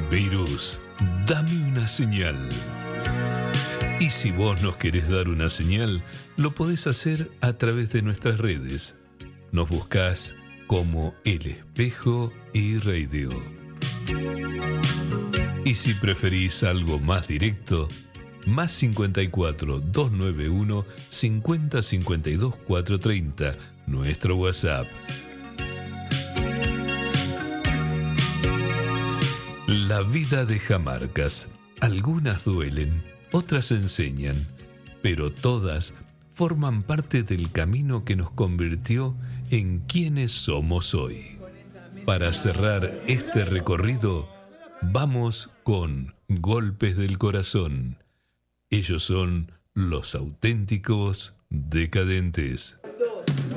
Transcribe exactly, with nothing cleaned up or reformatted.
Virus, dame una señal. Y si vos nos querés dar una señal, lo podés hacer a través de nuestras redes. Nos buscás como El Espejo y Radio. Y si preferís algo más directo, más cincuenta y cuatro, doscientos noventa y uno, cincuenta, cincuenta y dos, cuatrocientos treinta, nuestro WhatsApp. La vida deja marcas. Algunas duelen, otras enseñan, pero todas forman parte del camino que nos convirtió en quienes somos hoy. Para cerrar este recorrido, vamos con Golpes del Corazón. Ellos son los auténticos decadentes.